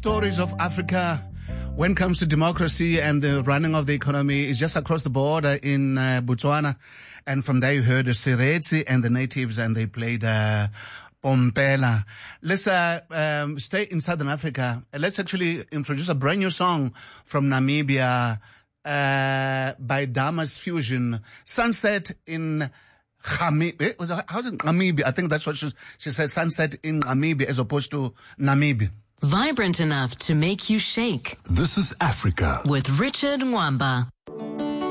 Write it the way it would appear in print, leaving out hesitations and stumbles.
stories of Africa when it comes to democracy and the running of the economy is just across the border in Botswana. And from there you heard Seretse and the natives, and they played Pompela. Let's stay in Southern Africa. Let's actually introduce a brand new song from Namibia by Damas Fusion. Sunset in Namibia. How's it Namibia? I think that's what she says. Sunset in Namibia as opposed to Namibia. Vibrant enough to make you shake. This is Africa with Richard Mwamba.